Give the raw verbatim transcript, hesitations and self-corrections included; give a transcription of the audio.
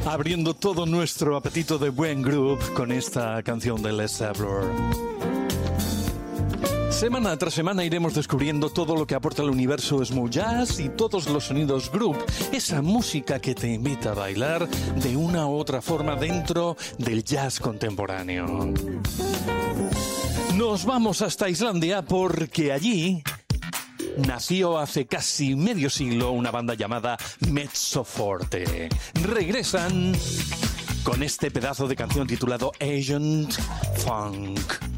Abriendo todo nuestro apetito de buen groove con esta canción de Les Sablor. Semana tras semana iremos descubriendo todo lo que aporta el universo smooth jazz y todos los sonidos groove, esa música que te invita a bailar de una u otra forma dentro del jazz contemporáneo. Nos vamos hasta Islandia porque allí nació hace casi medio siglo una banda llamada Mezzoforte. Regresan con este pedazo de canción titulado Agent Funk.